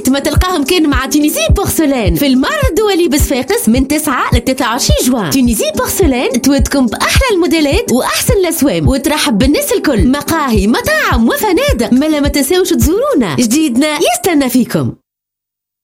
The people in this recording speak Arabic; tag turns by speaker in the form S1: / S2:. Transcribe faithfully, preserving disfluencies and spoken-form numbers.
S1: وقت ما تلقاهم كان مع تونيزي بورسلان في المعرض الدولي بصفاقس من تسعة ل ثلاثة وعشرين جوان. تونيزي بورسلان تودكم بأحلى الموديلات وأحسن الأسوام وترحب بالناس الكل. مقاهي، مطاعم وفنادق، ملا ما تنساوش تزورونا. جديدنا يستنى فيكم.